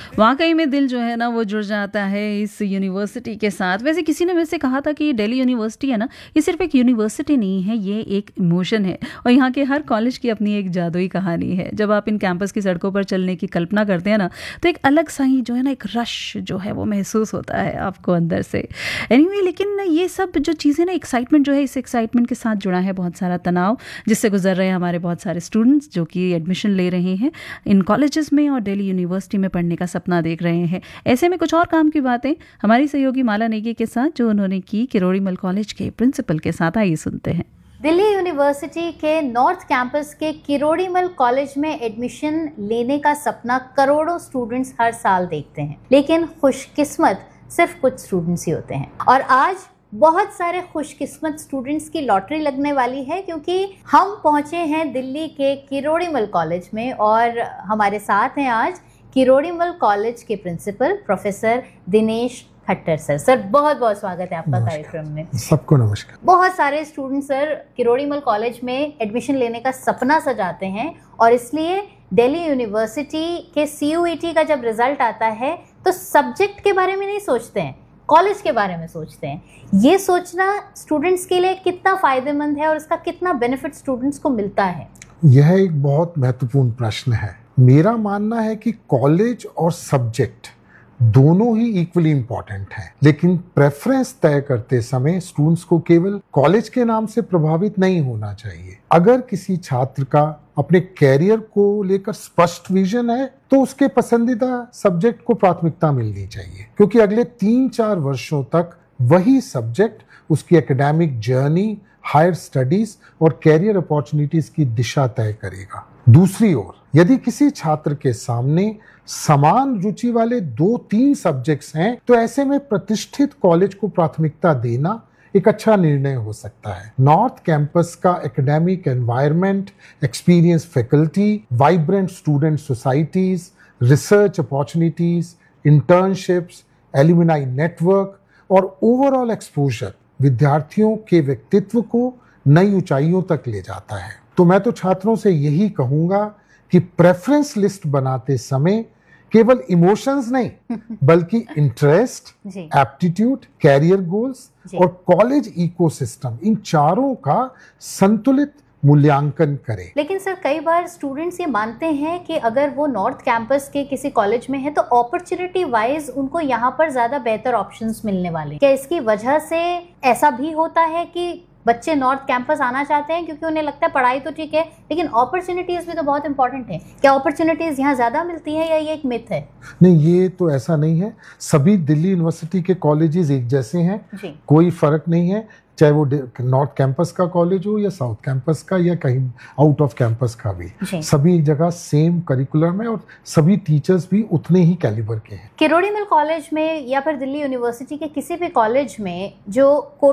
वाक़ई में दिल जो है ना वो जुड़ जाता है इस यूनिवर्सिटी के साथ। वैसे किसी ने वैसे कहा था कि दिल्ली यूनिवर्सिटी है ना, ये सिर्फ़ एक यूनिवर्सिटी नहीं है, ये एक इमोशन है और यहाँ के हर कॉलेज की अपनी एक जादुई कहानी है। जब आप इन कैंपस की सड़कों पर चलने की कल्पना करते हैं ना, तो एक अलग सा ही जो है ना एक रश जो है वो महसूस होता है आपको अंदर से। एनीवे लेकिन ये सब जो चीज़ें ना एक्साइटमेंट जो है, इस एक्साइटमेंट के साथ जुड़ा है बहुत सारा तनाव जिससे गुजर रहे हैं हमारे बहुत सारे स्टूडेंट्स जो कि एडमिशन ले रहे हैं इन कॉलेजेस में और दिल्ली यूनिवर्सिटी में पढ़ने का सपना देख रहे हैं। ऐसे में कुछ और काम की बातें हमारी सहयोगी माला नेगी के साथ जो उन्होंने की किरोड़ीमल कॉलेज के प्रिंसिपल के साथ, आइए सुनते हैं। दिल्ली यूनिवर्सिटी के नॉर्थ कैंपस के किरोड़ीमल कॉलेज में एडमिशन लेने का सपना करोड़ों स्टूडेंट्स हर साल देखते हैं, लेकिन खुशकिस्मत सिर्फ कुछ स्टूडेंट्स ही होते हैं। और आज बहुत सारे खुशकिस्मत स्टूडेंट्स की लॉटरी लगने वाली है, क्योंकि हम पहुंचे हैं दिल्ली के किरोड़ीमल कॉलेज में और हमारे साथ हैं आज किरोड़ीमल कॉलेज के principal professor Dinesh Khattar sir. Sir बहुत बहुत स्वागत है आपका कार्यक्रम में। सबको नमस्कार। बहुत सारे स्टूडेंट सर किरोड़ीमल कॉलेज में एडमिशन लेने का सपना सजाते हैं और इसलिए दिल्ली यूनिवर्सिटी के CUET का जब रिजल्ट आता है तो सब्जेक्ट के बारे में नहीं सोचते हैं, कॉलेज के बारे में सोचते हैं। ये सोचना स्टूडेंट्स के लिए कितना फायदेमंद है और इसका कितना बेनिफिट स्टूडेंट्स को मिलता है? यह एक बहुत महत्वपूर्ण प्रश्न है। मेरा मानना है कि कॉलेज और सब्जेक्ट दोनों ही इक्वली इम्पोर्टेंट हैं, लेकिन प्रेफरेंस तय करते समय स्टूडेंट्स को केवल कॉलेज के नाम से प्रभावित नहीं होना चाहिए। अगर किसी छात्र का अपने कैरियर को लेकर स्पष्ट विजन है तो उसके पसंदीदा सब्जेक्ट को प्राथमिकता मिलनी चाहिए, क्योंकि अगले 3-4 वर्षों तक वही सब्जेक्ट उसकी एकेडमिक जर्नी, हायर स्टडीज और कैरियर अपॉर्चुनिटीज की दिशा तय करेगा। दूसरी ओर यदि किसी छात्र के सामने समान रुचि वाले 2-3 सब्जेक्ट्स हैं तो ऐसे में प्रतिष्ठित कॉलेज को प्राथमिकता देना एक अच्छा निर्णय हो सकता है। नॉर्थ कैंपस का academic environment, experience faculty, vibrant student societies, research opportunities, internships, alumni network और ओवरऑल एक्सपोजर विद्यार्थियों के व्यक्तित्व को नई ऊंचाइयों तक ले जाता है। तो मैं तो छात्रों से यही कहूंगा कि प्रेफरेंस लिस्ट बनाते समय केवल इमोशंस नहीं बल्कि इंटरेस्ट, एप्टीट्यूड, कैरियर गोल्स और कॉलेज इकोसिस्टम, इन चारों का संतुलित मूल्यांकन करें। लेकिन सर कई बार स्टूडेंट्स ये मानते हैं कि अगर वो नॉर्थ कैंपस के किसी कॉलेज में है तो अपॉर्चुनिटी वाइज उनको यहाँ पर ज्यादा बेहतर ऑप्शंस मिलने वाले। क्या इसकी वजह से ऐसा भी होता है कि बच्चे नॉर्थ कैंपस आना चाहते हैं क्योंकि उन्हें लगता है पढ़ाई तो ठीक है लेकिन अपॉर्चुनिटीज भी तो बहुत इंपॉर्टेंट है? क्या अपॉर्चुनिटीज यहाँ ज्यादा मिलती है या ये एक मिथ है? नहीं, ये तो ऐसा नहीं है। सभी दिल्ली यूनिवर्सिटी के कॉलेजेस एक जैसे हैं, कोई फर्क नहीं है, चाहे वो नॉर्थ कैंपस का कॉलेज हो या साउथ कैंपस का या कहीं आउट ऑफ कैंपस का भी। सभी एक जगह सेम करिकुलम है और सभी टीचर्स भी उतने ही कैलिबर के हैं। किरोड़ीमल कॉलेज में या फिर दिल्ली यूनिवर्सिटी के किसी भी कॉलेज में जो